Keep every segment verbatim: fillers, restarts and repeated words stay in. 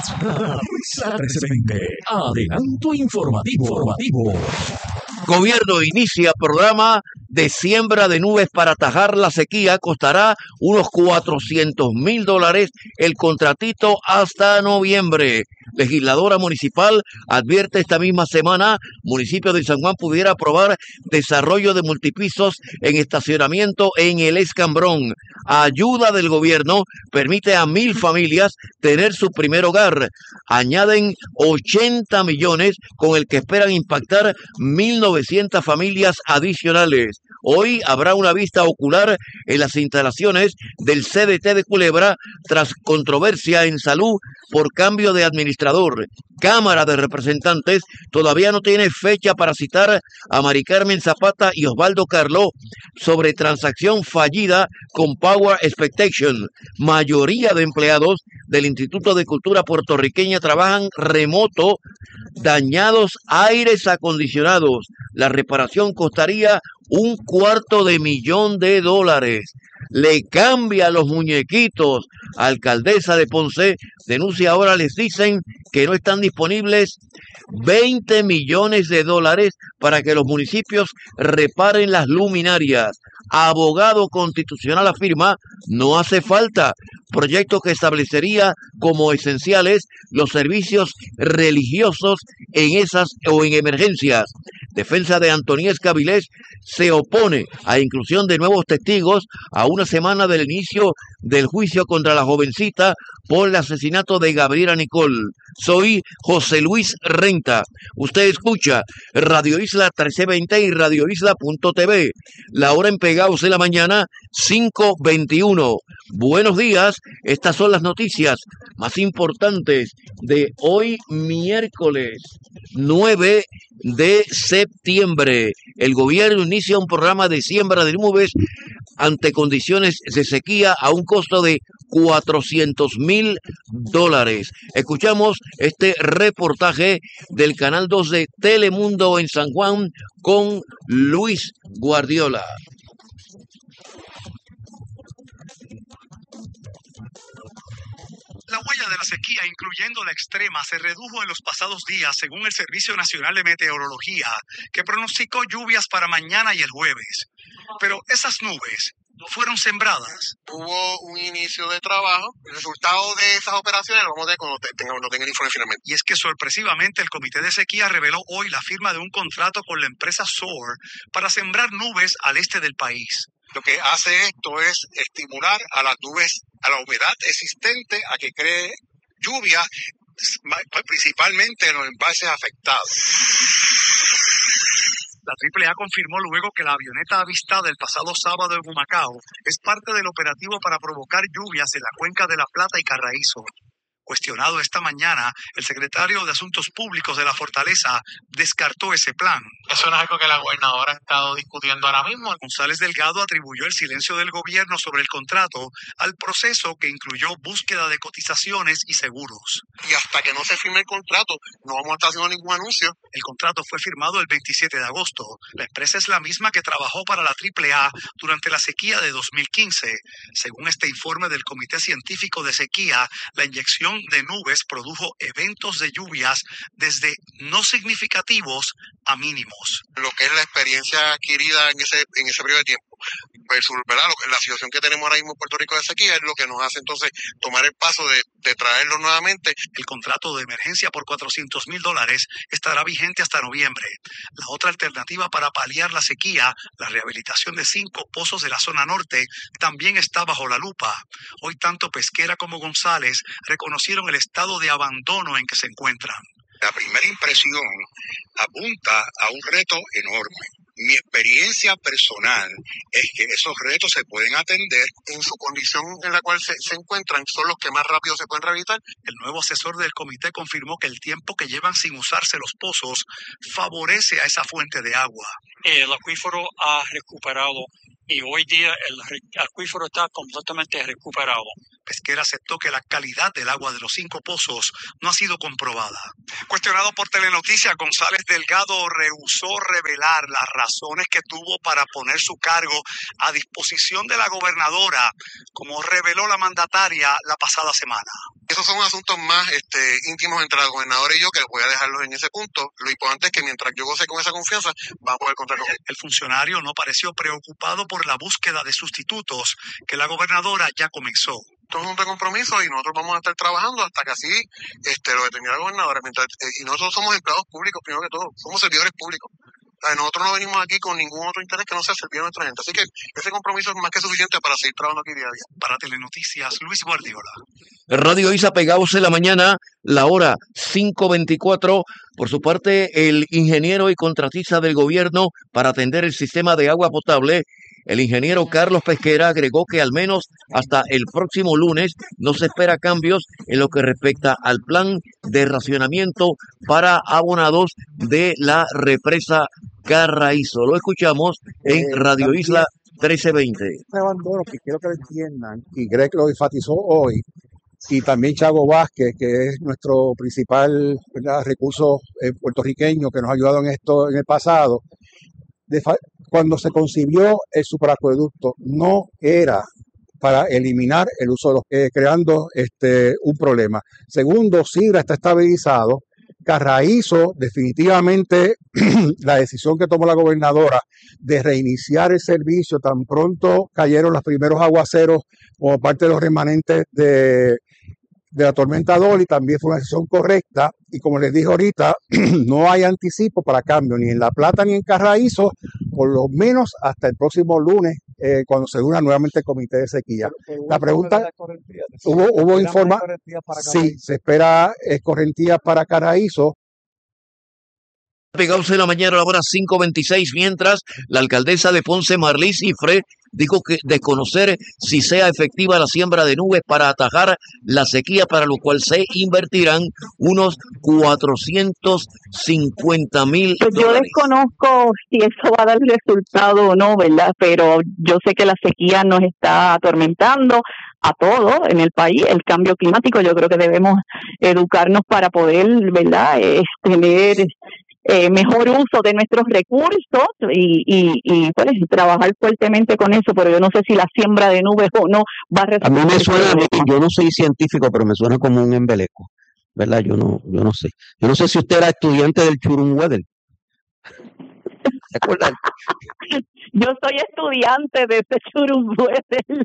Radio Isla trece veinte. Adelanto informativo. informativo. Gobierno inicia programa de siembra de nubes para atajar la sequía. Costará unos cuatrocientos mil dólares el contratito hasta noviembre. Legisladora municipal advierte esta misma semana, municipio de San Juan pudiera aprobar desarrollo de multipisos en estacionamiento en el Escambrón. Ayuda del gobierno permite a mil familias tener su primer hogar. Añaden ochenta millones con el que esperan impactar mil novecientas familias adicionales. Hoy habrá una vista ocular en las instalaciones del C D T de Culebra tras controversia en salud por cambio de administrador. Cámara de Representantes todavía no tiene fecha para citar a Mari Carmen Zapata y Osvaldo Carló sobre transacción fallida con Power Expectation. Mayoría de empleados del Instituto de Cultura puertorriqueña trabajan remoto, dañados aires acondicionados. La reparación costaría un cuarto de millón de dólares. Le cambia los muñequitos. Alcaldesa de Ponce denuncia ahora, les dicen que no están disponibles veinte millones de dólares para que los municipios reparen las luminarias. Abogado constitucional afirma, no hace falta. Proyecto que establecería como esenciales los servicios religiosos en esas o en emergencias. Defensa de Antoniesca Vilés se opone a inclusión de nuevos testigos a una semana del inicio del juicio contra la jovencita por el asesinato de Gabriela Nicole. Soy José Luis Renta. Usted escucha Radio Isla trece veinte y Radio Isla punto t v. La hora en Pegaos de la mañana, cinco veintiuno. Buenos días, estas son las noticias más importantes de hoy miércoles nueve de septiembre. El gobierno inicia un programa de siembra de nubes ante condiciones de sequía a un costo de cuatrocientos mil dólares. Escuchamos este reportaje del Canal dos de Telemundo en San Juan con Luis Guardiola. La huella de la sequía, incluyendo la extrema, se redujo en los pasados días, según el Servicio Nacional de Meteorología, que pronosticó lluvias para mañana y el jueves. Pero esas nubes fueron sembradas. Hubo un inicio de trabajo. El resultado de esas operaciones lo vamos a ver cuando tengamos, no tenga el informe finalmente. Y es que sorpresivamente el Comité de Sequía reveló hoy la firma de un contrato con la empresa Soar para sembrar nubes al este del país. Lo que hace esto es estimular a las nubes, a la humedad existente, a que cree lluvia, principalmente en los embalses afectados. La Triple A confirmó luego que la avioneta avistada el pasado sábado en Humacao es parte del operativo para provocar lluvias en la cuenca de La Plata y Carraízo. Cuestionado esta mañana, el secretario de Asuntos Públicos de la Fortaleza descartó ese plan. Eso no es algo que la gobernadora ha estado discutiendo ahora mismo. González Delgado atribuyó el silencio del gobierno sobre el contrato al proceso que incluyó búsqueda de cotizaciones y seguros. Y hasta que no se firme el contrato, no vamos a estar haciendo ningún anuncio. El contrato fue firmado el veintisiete de agosto. La empresa es la misma que trabajó para la Triple A durante la sequía de dos mil quince. Según este informe del Comité Científico de Sequía, la inyección de nubes produjo eventos de lluvias desde no significativos a mínimos. Lo que es la experiencia adquirida en ese en ese periodo de tiempo versus, ¿verdad? La situación que tenemos ahora mismo en Puerto Rico de sequía es lo que nos hace entonces tomar el paso de, de traerlo nuevamente. El contrato de emergencia por cuatrocientos mil dólares estará vigente hasta noviembre. La otra alternativa para paliar la sequía, la rehabilitación de cinco pozos de la zona norte, también está bajo la lupa. Hoy tanto Pesquera como González reconocieron el estado de abandono en que se encuentran. La primera impresión apunta a un reto enorme. Mi experiencia personal es que esos retos se pueden atender en su condición en la cual se, se encuentran, son los que más rápido se pueden rehabilitar. El nuevo asesor del comité confirmó que el tiempo que llevan sin usarse los pozos favorece a esa fuente de agua. El acuífero ha recuperado y hoy día el acuífero está completamente recuperado. Pesquera aceptó que la calidad del agua de los cinco pozos no ha sido comprobada. Cuestionado por Telenoticias, González Delgado rehusó revelar las razones que tuvo para poner su cargo a disposición de la gobernadora, como reveló la mandataria la pasada semana. Esos son asuntos más este, íntimos entre la gobernadora y yo, que voy a dejarlos en ese punto. Lo importante es que mientras yo goce con esa confianza, vamos a poder contar con él. El funcionario no pareció preocupado por la búsqueda de sustitutos que la gobernadora ya comenzó. Esto es un compromiso y nosotros vamos a estar trabajando hasta que así este, lo determine la gobernadora. Mientras, eh, y nosotros somos empleados públicos, primero que todo, somos servidores públicos. Nosotros no venimos aquí con ningún otro interés que no sea servir a nuestra gente. Así que ese compromiso es más que suficiente para seguir trabajando aquí día a día. Para Telenoticias, Luis Guardiola. Radio Isa, pegados en la mañana, la hora cinco veinticuatro. Por su parte, el ingeniero y contratista del gobierno para atender el sistema de agua potable, el ingeniero Carlos Pesquera, agregó que al menos hasta el próximo lunes no se espera cambios en lo que respecta al plan de racionamiento para abonados de la represa Carraízo. Lo escuchamos en Radio Isla trece veinte. Abandono que quiero que lo entiendan, y Greg lo enfatizó hoy, y también Chago Vázquez, que es nuestro principal, ¿verdad?, recurso eh, puertorriqueño que nos ha ayudado en esto en el pasado. De fa- cuando se concibió el superacueducto, no era para eliminar el uso de los eh, creando este un problema. Segundo, Sidra está estabilizado. Carraízo, definitivamente la decisión que tomó la gobernadora de reiniciar el servicio tan pronto cayeron los primeros aguaceros como parte de los remanentes de, de la tormenta Dolly, también fue una decisión correcta, y como les dije ahorita, no hay anticipo para cambio ni en La Plata ni en Carraízo, por lo menos hasta el próximo lunes, eh, cuando se una nuevamente el comité de sequía. La pregunta, hubo, hubo informa, sí, se espera escorrentía para Carraízo. Pegados en la mañana a la hora cinco veintiséis, mientras la alcaldesa de Ponce, Marlí Cifre, dijo que desconocer si sea efectiva la siembra de nubes para atajar la sequía, para lo cual se invertirán unos cuatrocientos cincuenta mil Pues yo dólares. desconozco si eso va a dar resultado o no, ¿verdad? Pero yo sé que la sequía nos está atormentando a todos en el país, el cambio climático. Yo creo que debemos educarnos para poder, ¿verdad?, eh, tener Eh, mejor uso de nuestros recursos y, y, y pues, trabajar fuertemente con eso, pero yo no sé si la siembra de nubes o no va a resolver. A mí me suena, yo no soy científico, pero me suena como un embeleco, ¿verdad? Yo no, yo no sé. Yo no sé si usted era estudiante del Churum Weather. ¿Se acuerdan? Yo soy estudiante de ese Churum Weather.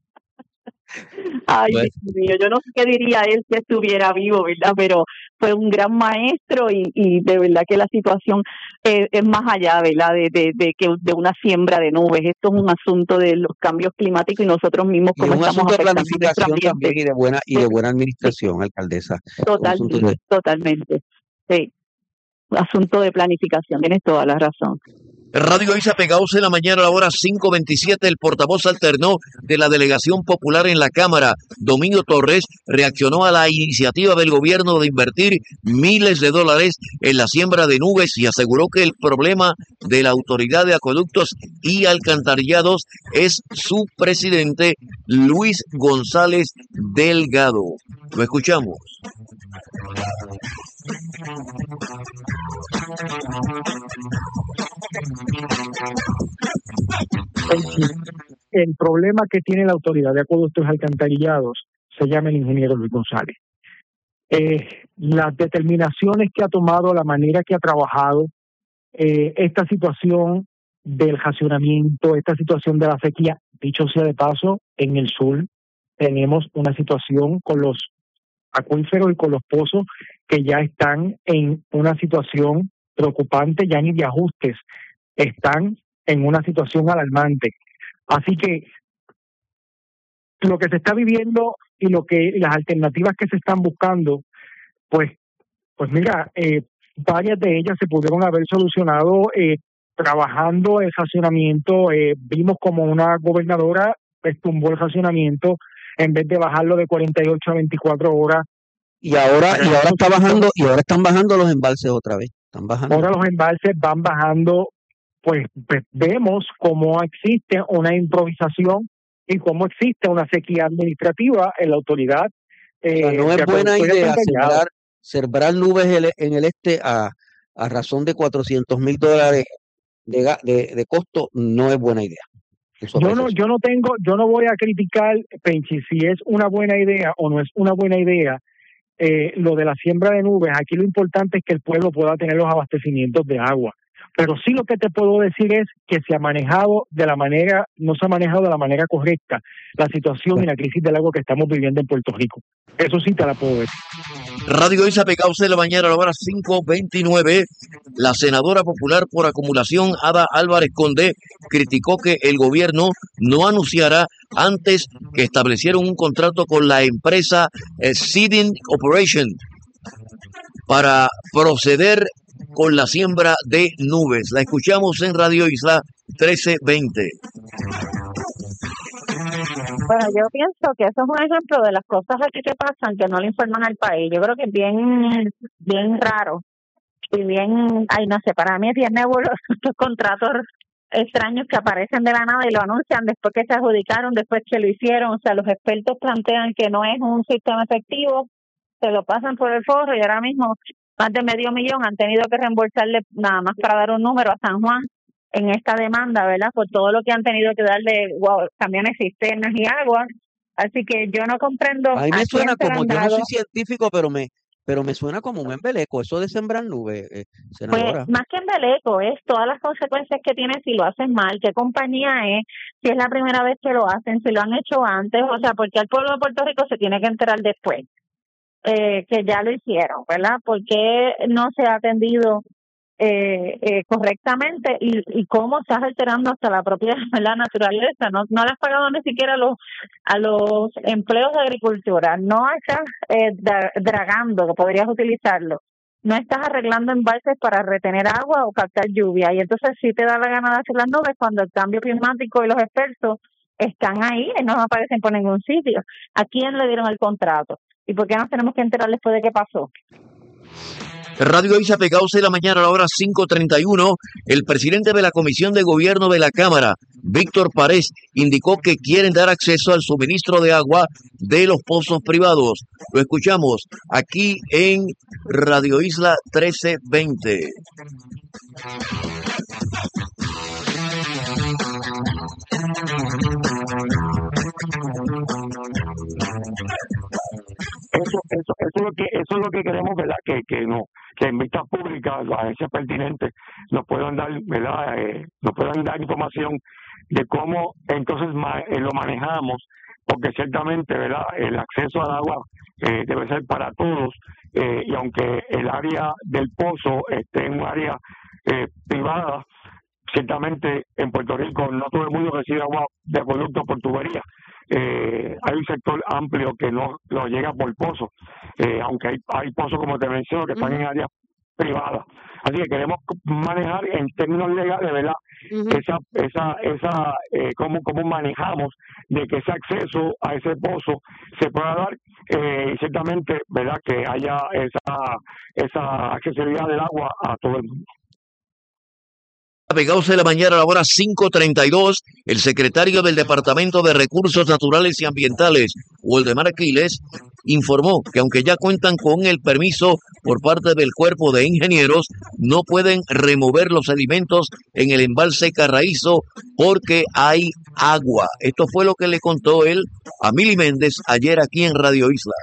Ay, Bueno. Dios mío, yo no sé qué diría él si estuviera vivo, ¿verdad? Pero fue un gran maestro y, y de verdad que la situación eh, es más allá, ¿verdad? De, de, de que de una siembra de nubes. Esto es un asunto de los cambios climáticos y nosotros mismos Y como un estamos asunto de afectando nuestro planificación ambiente. también y de buena, y de buena administración, alcaldesa. Total, Un asunto de- totalmente. Sí, asunto de planificación, tienes toda la razón. Radio Isa, pegados en la mañana a la hora cinco veintisiete, el portavoz alterno de la Delegación Popular en la Cámara, Domingo Torres, reaccionó a la iniciativa del gobierno de invertir miles de dólares en la siembra de nubes y aseguró que el problema de la Autoridad de Acueductos y Alcantarillados es su presidente, Luis González Delgado. Lo escuchamos. El problema que tiene la Autoridad de Acueductos y Alcantarillados se llama el ingeniero Luis González. Eh, las determinaciones que ha tomado, la manera que ha trabajado, eh, esta situación del racionamiento, esta situación de la sequía, dicho sea de paso, en el sur tenemos una situación con los acuíferos y con los pozos que ya están en una situación preocupante, ya ni de ajustes, están en una situación alarmante. Así que lo que se está viviendo y lo que las alternativas que se están buscando, pues, pues mira, eh, varias de ellas se pudieron haber solucionado eh, trabajando el racionamiento. Eh, vimos como una gobernadora pues, tumbó el racionamiento en vez de bajarlo de cuarenta y ocho a veinticuatro horas. Y ahora, y ahora está bajando, y ahora están bajando los embalses otra vez. Están bajando. Ahora los embalses van bajando. Pues, pues vemos cómo existe una improvisación y cómo existe una sequía administrativa en la autoridad. Eh, O sea, no de es buena acueductos y idea alcantarillados. sembrar, sembrar nubes en el- en el este a, a razón de cuatrocientos mil dólares de, ga- de, de costo, no es buena idea, en su Yo no, apreciación. yo no tengo, yo no voy a criticar, Penchi, si es una buena idea o no es una buena idea eh, lo de la siembra de nubes. Aquí lo importante es que el pueblo pueda tener los abastecimientos de agua. Pero sí lo que te puedo decir es que se ha manejado de la manera, no se ha manejado de la manera correcta la situación y la crisis del agua que estamos viviendo en Puerto Rico. Eso sí te la puedo decir. Radio Isa Pecauce de la mañana a la hora cinco veintinueve. La senadora popular por acumulación, Ada Álvarez Conde, criticó que el gobierno no anunciara antes que establecieron un contrato con la empresa eh, Seeding Operation para proceder con la siembra de nubes. La escuchamos en Radio Isla trece veinte. Bueno, yo pienso que eso es un ejemplo de las cosas aquí que pasan que no le informan al país. Yo creo que es bien, bien raro y bien, ay, no sé, para mí es bien nebuloso estos contratos extraños que aparecen de la nada y lo anuncian después que se adjudicaron, después que lo hicieron. O sea, los expertos plantean que no es un sistema efectivo, se lo pasan por el forro y ahora mismo más de medio millón han tenido que reembolsarle nada más para dar un número a San Juan en esta demanda, ¿verdad? Por todo lo que han tenido que darle wow, camiones, cisternas y agua. Así que yo no comprendo A mí me a suena quién se como, han yo no dado. soy científico, pero me, pero me suena como un embeleco, eso de sembrar nubes, eh, Pues senadora. más que embeleco, es todas las consecuencias que tiene si lo hacen mal, qué compañía es, si es la primera vez que lo hacen, si lo han hecho antes, o sea, porque al pueblo de Puerto Rico se tiene que enterar después eh, que ya lo hicieron, ¿verdad? Porque no se ha atendido eh, eh, correctamente y, y cómo estás alterando hasta la propia la naturaleza. No, no le has pagado ni siquiera a los a los empleos de agricultura, no estás eh, dra- dragando, que podrías utilizarlo, no estás arreglando embalses para retener agua o captar lluvia, y entonces sí te da la gana de hacer las nubes cuando el cambio climático y los expertos están ahí y no aparecen por ningún sitio. ¿A quién le dieron el contrato? ¿Y por qué nos tenemos que enterar después de qué pasó? Radio Isa Pecauce de la mañana a la hora cinco treinta y uno. El presidente de la Comisión de Gobierno de la Cámara, Víctor Párez, indicó que quieren dar acceso al suministro de agua de los pozos privados. Lo escuchamos aquí en Radio Isla trece veinte. Eso, eso, eso es lo que, eso es lo que queremos, ¿verdad? Que, que no, que en vistas públicas las agencias pertinentes nos puedan dar, ¿verdad? Eh, nos puedan dar información de cómo entonces ma- eh, lo manejamos, porque ciertamente, ¿verdad? El acceso al agua eh, debe ser para todos, eh, y aunque el área del pozo esté en un área eh, privada, ciertamente en Puerto Rico no todo el mundo recibe agua de acueducto por tubería. Eh, hay un sector amplio que no lo llega por pozo, eh, aunque hay, hay pozos, como te menciono, que están Ujú, en áreas privadas. Así que queremos manejar en términos legales, ¿verdad? ujú. Esa, esa, esa, eh, cómo, cómo manejamos de que ese acceso a ese pozo se pueda dar, eh, y ciertamente, ¿verdad? Que haya esa, esa accesibilidad del agua a todo el mundo. Pecauce de la mañana a la hora cinco treinta y dos. El secretario del Departamento de Recursos Naturales y Ambientales, Waldemar Aquiles, informó que aunque ya cuentan con el permiso por parte del Cuerpo de Ingenieros, no pueden remover los sedimentos en el embalse Carraízo porque hay agua. Esto fue lo que le contó él a Mili Méndez ayer aquí en Radio Isla.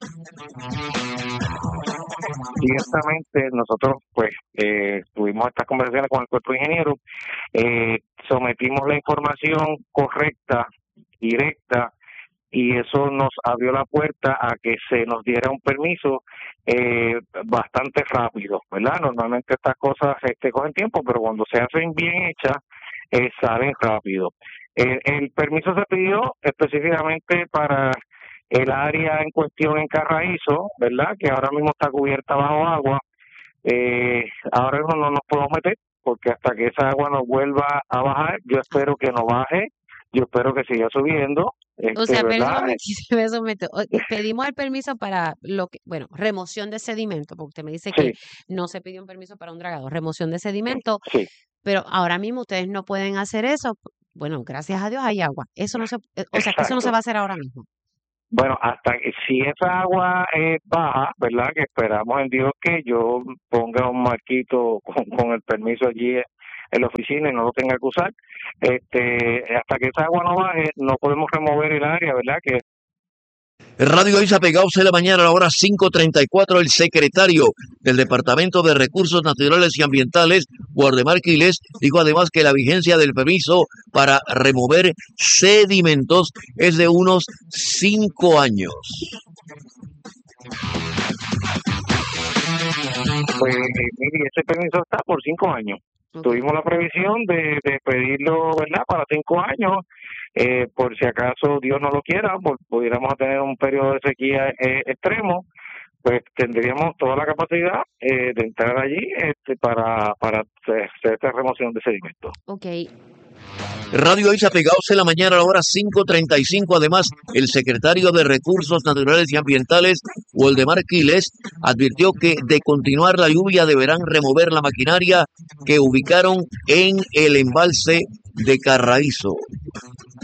Ciertamente nosotros pues eh, tuvimos estas conversaciones con el cuerpo de ingenieros, eh, sometimos la información correcta, directa, y eso nos abrió la puerta a que se nos diera un permiso eh, bastante rápido, ¿verdad? Normalmente estas cosas este, cogen tiempo, pero cuando se hacen bien hechas, eh, salen rápido. El, el permiso se pidió específicamente para el área en cuestión en Carraízo, ¿verdad? Que ahora mismo está cubierta bajo agua. Eh, ahora mismo no nos podemos meter porque hasta que esa agua nos vuelva a bajar, yo espero que no baje, yo espero que siga subiendo, O este, sea, perdón, ¿verdad? me someto. O- Pedimos el permiso para lo que, bueno, remoción de sedimento, porque usted me dice que Sí, no se pidió un permiso para un dragado, remoción de sedimento, sí. pero ahora mismo ustedes no pueden hacer eso Bueno, gracias a Dios hay agua. Eso no se, eh, o sea, que eso no se Exacto. va a hacer ahora mismo. Bueno, hasta que si esa agua es baja, ¿verdad? Que esperamos en Dios que yo ponga un marquito con, con el permiso allí en la oficina y no lo tenga que usar. Este, hasta que esa agua no baje, no podemos remover el área, ¿verdad? Que Radio Isla Pegados en la mañana a la hora cinco treinta y cuatro, el secretario del Departamento de Recursos Naturales y Ambientales, Waldemar Quiles, dijo además que la vigencia del permiso para remover sedimentos es de unos cinco años. Pues mire, ese permiso está por cinco años. Ok. Tuvimos la previsión de, de pedirlo, ¿verdad? Para cinco años, eh, por si acaso Dios no lo quiera, por, pudiéramos tener un periodo de sequía eh, extremo, pues tendríamos toda la capacidad eh, de entrar allí este, para, para hacer esta remoción de sedimentos. Ok. Radio Isla Pegados en la mañana a la hora cinco treinta y cinco. Además, el secretario de Recursos Naturales y Ambientales, Waldemar Quiles, advirtió que de continuar la lluvia deberán remover la maquinaria que ubicaron en el embalse de Carraízo.